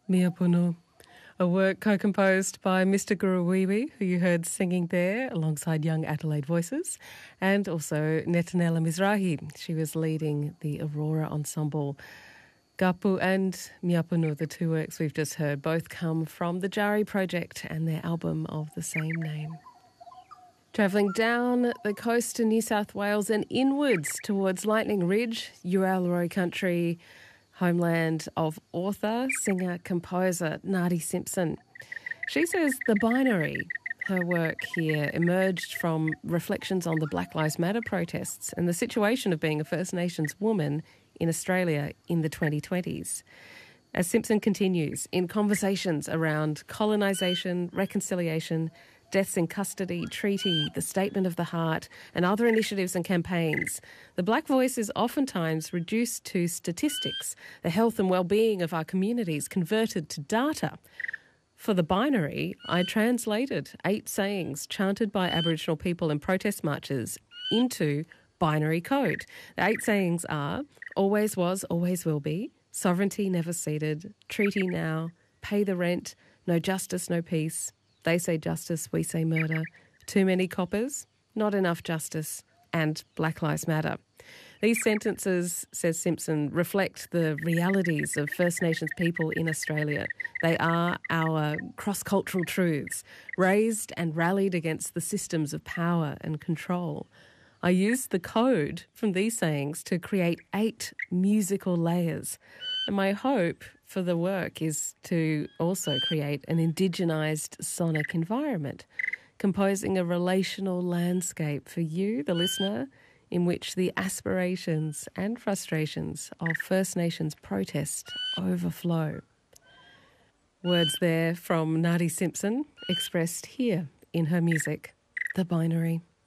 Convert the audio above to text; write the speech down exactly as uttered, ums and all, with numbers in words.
Miapunu, a work co-composed by Mister Guruwiwi, who you heard singing there alongside Young Adelaide Voices, and also Netanella Mizrahi. She was leading the Aurora Ensemble. Gapu and Miapunu, the two works we've just heard, both come from the Jari Project and their album of the same name. Travelling down the coast to New South Wales and inwards towards Lightning Ridge, Uralroy country, homeland of author, singer, composer Nadi Simpson. She says The Binary, her work here, emerged from reflections on the Black Lives Matter protests and the situation of being a First Nations woman in Australia in the twenty twenties. As Simpson continues, in conversations around colonisation, reconciliation, deaths in custody, treaty, the Statement of the Heart, and other initiatives and campaigns, the black voice is oftentimes reduced to statistics, the health and well-being of our communities converted to data. For The Binary, I translated eight sayings chanted by Aboriginal people in protest marches into binary code. The eight sayings are: always was, always will be, sovereignty never ceded, treaty now, pay the rent, no justice, no peace, they say justice, we say murder, too many coppers, not enough justice, and Black Lives Matter. These sentences, says Simpson, reflect the realities of First Nations people in Australia. They are our cross-cultural truths, raised and rallied against the systems of power and control. I used the code from these sayings to create eight musical layers. And my hope for the work is to also create an indigenised sonic environment, composing a relational landscape for you, the listener, in which the aspirations and frustrations of First Nations protest overflow. Words there from Nadi Simpson, expressed here in her music, The Binary.